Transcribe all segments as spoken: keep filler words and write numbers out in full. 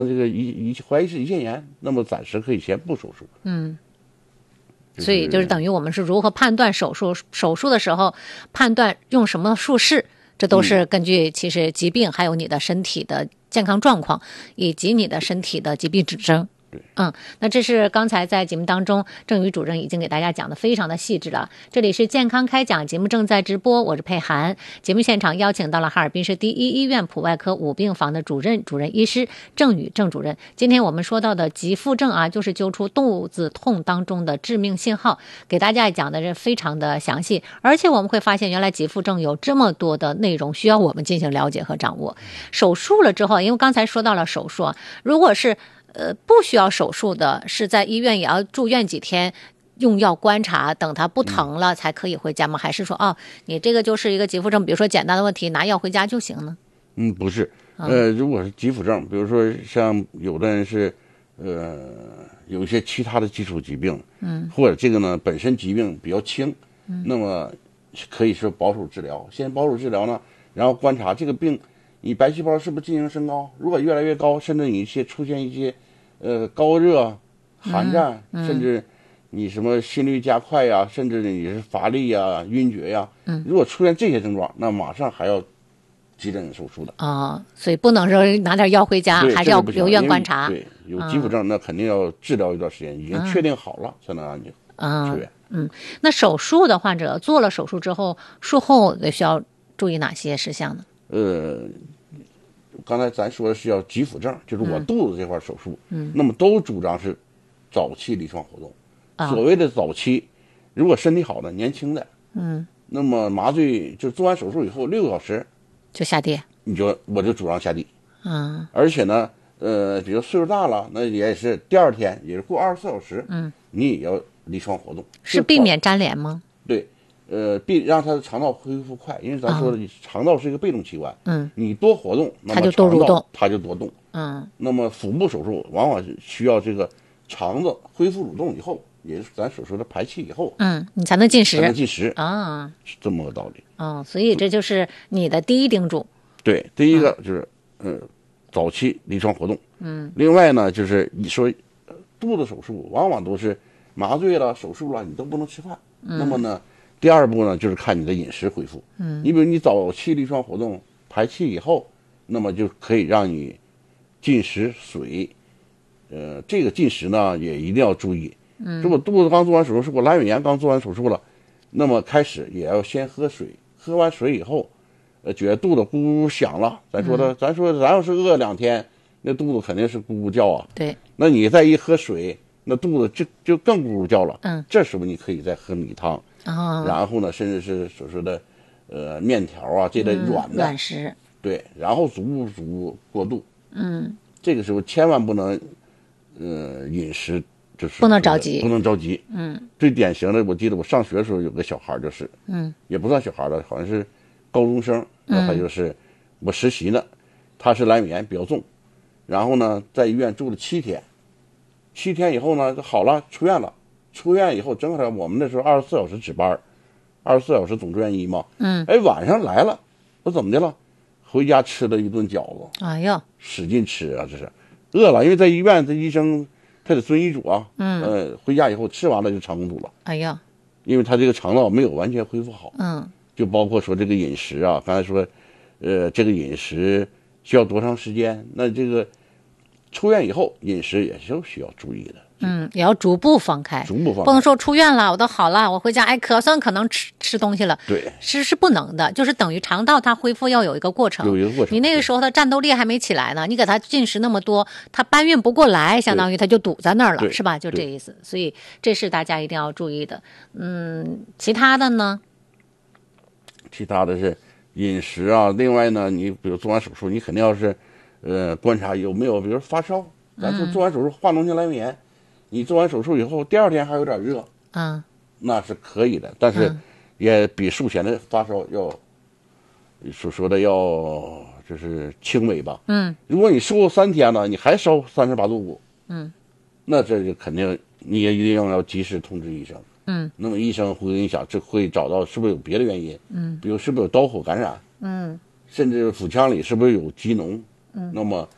这个胰胰怀疑是胰腺炎，那么暂时可以先不手术。 嗯，所以就是等于我们是如何判断手术手术的时候判断用什么术式，这都是根据其实疾病还有你的身体的健康状况以及你的身体的疾病指征。嗯，那这是刚才在节目当中郑宇主任已经给大家讲的非常的细致了。这里是健康开讲节目正在直播，我是佩涵。节目现场邀请到了哈尔滨市第一医院普外科五病房的主任主任医师郑宇郑主任。今天我们说到的急腹症啊，就是揪出肚子痛当中的致命信号，给大家讲的是非常的详细，而且我们会发现原来急腹症有这么多的内容需要我们进行了解和掌握。手术了之后，因为刚才说到了手术啊，如果是呃，不需要手术的，是在医院也要住院几天，用药观察，等它不疼了才可以回家吗？还是说，哦，你这个就是一个急腹症，比如说简单的问题，拿药回家就行呢？ 嗯，不是，呃，如果是急腹症，比如说像有的人是，呃，有一些其他的基础疾病，嗯，或者这个呢本身疾病比较轻，嗯，那么可以说保守治疗，先保守治疗呢，然后观察这个病。你白细胞是不是进行升高？如果越来越高，甚至你一些出现一些，呃，高热、寒战，嗯嗯、甚至你什么心率加快呀，甚至你是乏力呀、晕厥呀，嗯，如果出现这些症状，那马上还要急诊手术的啊、哦。所以不能说拿点药回家，还是要留院观察。 对，有急腹症、嗯、那肯定要治疗一段时间，已经确定好了、嗯、才能让你出院。 嗯，那手术的患者做了手术之后，术后得需要注意哪些事项呢？ 呃，刚才咱说的是叫急腹症，就是我肚子这块手术，嗯，那么都主张是早期临床活动。嗯、所谓的早期，如果身体好的、年轻的，嗯，那么麻醉就做完手术以后六个小时就下地， 你就我就主张下地。 嗯， 而且呢，呃，比如岁数大了，那也是第二天，也是过二十四小时，嗯，你也要临床活动， 是避免粘连吗？ 对。呃，避让他的肠道恢复快，因为咱说的、嗯、肠道是一个被动器官， 嗯， 你多活动，那么它就多蠕动， 它就多动， 嗯。 那么腹部手术往往是需要这个肠子恢复蠕动以后，也是咱所说的排气以后， 嗯，你才能进食， 才能进食啊， 是这么个道理。 哦，所以这就是你的第一叮嘱。 对，第一个就是、嗯、呃，早期临床活动，嗯，另外呢就是你说肚子手术往往都是麻醉了、手术了，你都不能吃饭，嗯、那么呢。第二步呢，就是看你的饮食恢复。嗯，你比如你早期临床活动排气以后，那么就可以让你进食水。呃，这个进食呢也一定要注意。嗯，如果肚子刚做完手术，是我阑尾炎刚做完手术了，那么开始也要先喝水。喝完水以后，呃，觉得肚子咕咕响了，咱说的，嗯、咱说咱要是饿两天，那肚子肯定是咕咕叫啊。 对。 那你再一喝水，那肚子就就更咕咕叫了。 嗯。 这时候你可以再喝米汤。 哦、 然后呢，甚至是所说的，呃，面条啊这类软的、 嗯、软食， 对，然后逐步逐步过渡。 嗯， 这个时候千万不能，呃，饮食就是不能着急， 不能着急。 嗯， 最典型的，我记得我上学的时候有个小孩就是， 嗯， 也不算小孩了，好像是高中生，那他就是、嗯、我实习呢，他是阑尾炎比较重，然后呢在医院住了七天，七天以后呢就好了，出院了。出院以后，正好我们那时候二十四小时值班，二十四小时总住院医嘛。 嗯。 哎，晚上来了，我怎么的了？回家吃了一顿饺子。 哎呀， 使劲吃啊，这是饿了，因为在医院，这医生他得遵医嘱啊。 嗯。 呃，回家以后吃完了就肠梗阻了。 哎呀， 因为他这个肠道没有完全恢复好。 嗯。 就包括说这个饮食啊，刚才说，呃，这个饮食需要多长时间？那这个出院以后饮食也是需要注意的。 嗯，也要逐步放开， 逐步放开， 不能说出院了，我都好了，我回家哎可算可能吃吃东西了， 对， 是是不能的，就是等于肠道它恢复要有一个过程， 有一个过程。 你那个时候它战斗力还没起来呢，你给它进食那么多，它搬运不过来，相当于它就堵在那儿了，是吧？就这意思。所以这是大家一定要注意的。嗯，其他的呢？ 其他的是饮食啊，另外呢，你比如做完手术，你肯定要是呃观察有没有，比如发烧，咱说做完手术化脓性阑尾炎。你做完手术以后，第二天还有点热， 嗯， 那是可以的，但是也比术前的发烧要所说的要就是轻微吧。 嗯， 如果你烧三天了，你还烧三十八度五， 嗯， 那这就肯定你也一定要及时通知医生。 嗯， 那么医生会跟你讲，这会找到是不是有别的原因， 嗯， 比如是不是有刀口感染， 嗯， 甚至腹腔里是不是有积脓，嗯，那么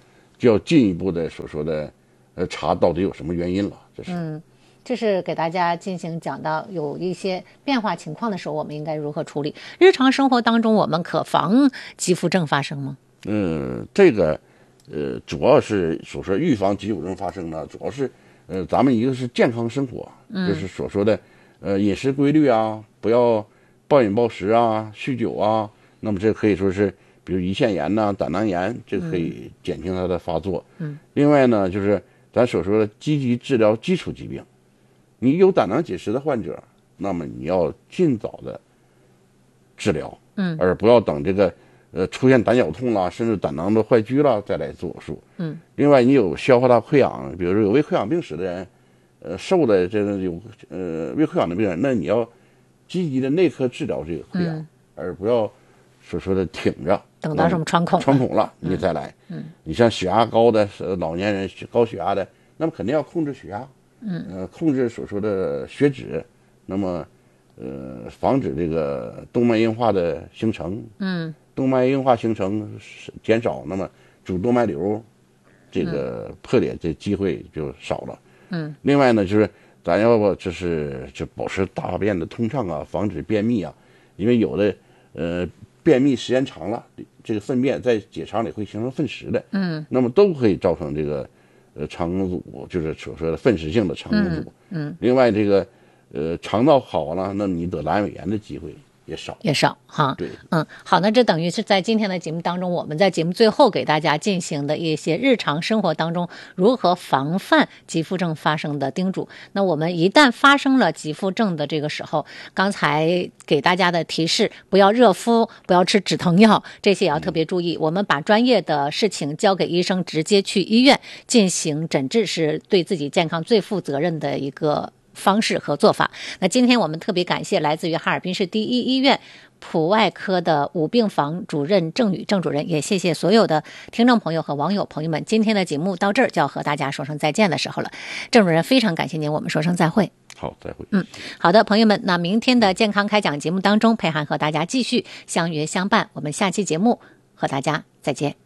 就要进一步的所说的呃查到底有什么原因了。这是嗯，这是给大家进行讲到有一些变化情况的时候，我们应该如何处理。日常生活当中，我们可防肌肤症发生吗？ 嗯，这个呃主要是所说预防肌肤症发生呢，主要是呃咱们一个是健康生活，嗯、就是所说的呃饮食规律啊，不要暴饮暴食啊，酗酒啊，那么这可以说是比如胰腺炎呐、胆囊炎，这可以减轻它的发作。 嗯， 另外呢，就是咱所说的积极治疗基础疾病。你有胆囊结石的患者，那么你要尽早的治疗， 嗯， 而不要等这个呃出现胆绞痛啦，甚至胆囊的坏疽了再来做手术。 嗯， 另外你有消化道溃疡，比如说有胃溃疡病史的人，呃，瘦的这个有呃胃溃疡的病人，那你要积极的内科治疗这个溃疡， 嗯、 而不要所说的挺着， 等到什么穿孔穿孔了你再来。 嗯， 你像血压高的老年人，高血压的，那么肯定要控制血压。 嗯， 呃，控制所说的血脂，那么，呃，防止这个动脉硬化的形成。 嗯， 动脉硬化形成减少，那么主动脉瘤这个破裂的机会就少了。 嗯， 另外呢，就是咱要不就是就保持大便的通畅啊，防止便秘啊，因为有的呃便秘时间长了，这个粪便在结肠里会形成粪石的。 嗯， 那么都可以造成这个。呃，肠梗阻就是所说的粪石性的肠梗阻。 嗯，嗯另外这个呃肠道好了，那你得阑尾炎的机会也少， 也少哈。 对， 嗯，好，那这等于是在今天的节目当中，我们在节目最后给大家进行的一些日常生活当中如何防范肌肤症发生的叮嘱。那我们一旦发生了肌肤症的这个时候，刚才给大家的提示，不要热敷，不要吃止疼药，这些也要特别注意。嗯、我们把专业的事情交给医生，直接去医院进行诊治，是对自己健康最负责任的一个方式和做法。那今天我们特别感谢来自于哈尔滨市第一医院普外科的五病房主任郑宇郑主任，也谢谢所有的听众朋友和网友朋友们。今天的节目到这儿就要和大家说声再见的时候了，郑主任非常感谢您，我们说声再会。 好，再会。 嗯，好的，朋友们，那明天的健康开讲节目当中，佩涵和大家继续相约相伴，我们下期节目和大家再见。